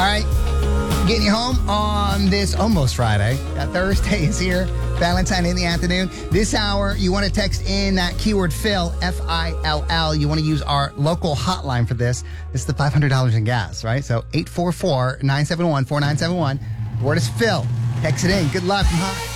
right. Getting you home on this almost Friday. Thursday is here. Valentine in the afternoon. This hour, you want to text in that keyword Phil, F-I-L-L. You want to use our local hotline for this. It's the $500 in gas, right? So 844-971-4971. The word is Phil. Text it in. Good luck from Hot.